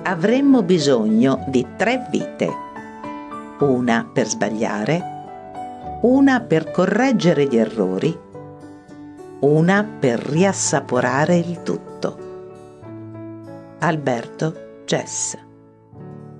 Avremmo bisogno di 3 vite, una per sbagliare, una per correggere gli errori, una per riassaporare il tutto. Alberto Gess.